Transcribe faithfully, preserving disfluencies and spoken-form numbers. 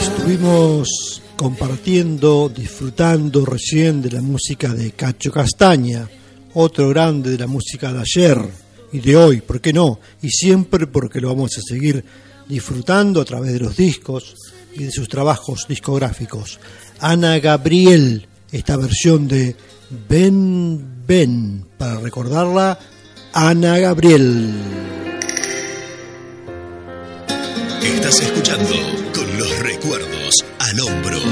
Estuvimos compartiendo, disfrutando recién de la música de Cacho Castaña, otro grande de la música de ayer y de hoy, ¿por qué no? Y siempre porque lo vamos a seguir disfrutando a través de los discos y de sus trabajos discográficos. Ana Gabriel, esta versión de Ven, Ven, para recordarla, Ana Gabriel. Estás escuchando Con los Recuerdos al Hombro.